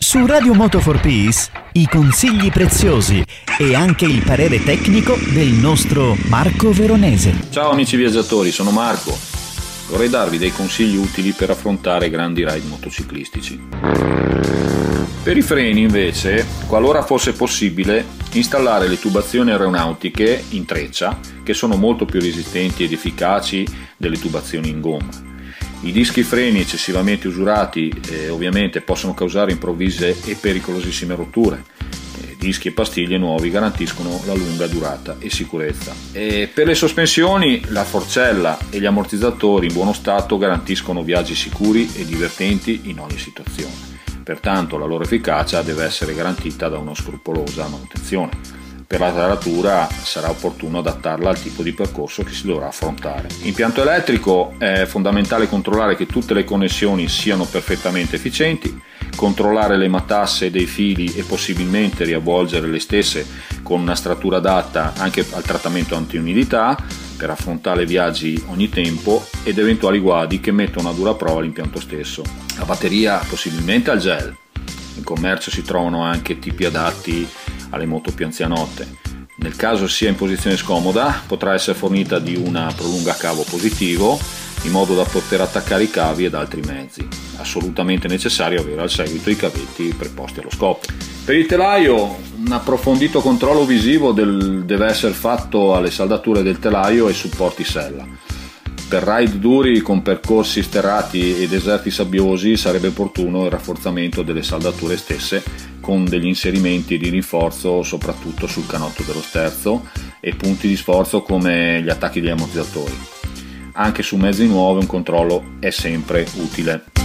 Su Radio Moto for Peace i consigli preziosi e anche il parere tecnico del nostro Marco Veronese. Ciao amici viaggiatori, sono Marco. Vorrei darvi dei consigli utili per affrontare grandi ride motociclistici. Per i freni invece, qualora fosse possibile, installare le tubazioni aeronautiche in treccia, che sono molto più resistenti ed efficaci delle tubazioni in gomma. I dischi freni eccessivamente usurati ovviamente possono causare improvvise e pericolosissime rotture. Dischi e pastiglie nuovi garantiscono la lunga durata e sicurezza. E per le sospensioni, la forcella e gli ammortizzatori in buono stato garantiscono viaggi sicuri e divertenti in ogni situazione. Pertanto la loro efficacia deve essere garantita da una scrupolosa manutenzione. Per la taratura sarà opportuno adattarla al tipo di percorso che si dovrà affrontare. Impianto elettrico: è fondamentale controllare che tutte le connessioni siano perfettamente efficienti, controllare le matasse dei fili e possibilmente riavvolgere le stesse con una stratura adatta anche al trattamento antiumidità per affrontare viaggi ogni tempo ed eventuali guadi che mettono a dura prova l'impianto stesso. La batteria possibilmente al gel. In commercio si trovano anche tipi adatti alle moto più anzianotte. Nel caso sia in posizione scomoda, potrà essere fornita di una prolungacavo positivo in modo da poter attaccare i cavi ed altri mezzi. Assolutamente necessario avere al seguito i cavetti preposti allo scopo. Per il telaio, un approfondito controllo visivo deve essere fatto alle saldature del telaio e supporti sella. Per ride duri con percorsi sterrati e deserti sabbiosi sarebbe opportuno il rafforzamento delle saldature stesse con degli inserimenti di rinforzo soprattutto sul canotto dello sterzo e punti di sforzo come gli attacchi degli ammortizzatori. Anche su mezzi nuovi un controllo è sempre utile.